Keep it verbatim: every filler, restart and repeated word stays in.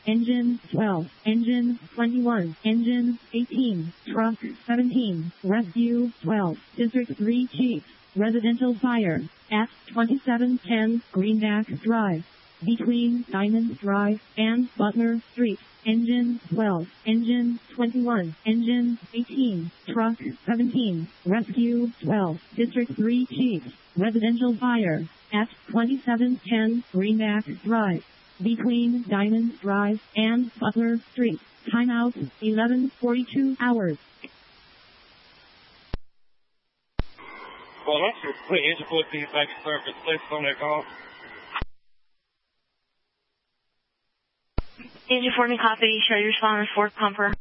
Engine twelve. Engine twenty-one. Engine eighteen. Truck seventeen. Rescue twelve. District three Chief. Residential fire at twenty-seven ten Greenback Drive, between Diamond Drive and Butler Street. Engine twelve. Engine twenty-one. Engine eighteen. Truck seventeen. Rescue twelve. District three Chief. Residential fire at twenty-seven ten Greenback Drive, between Diamond Drive and Butler Street. Timeout eleven forty-two hours. Well, that's your please put these back in service. Please on their call. Engine fourteen copy. Show your responders Fort Pumper.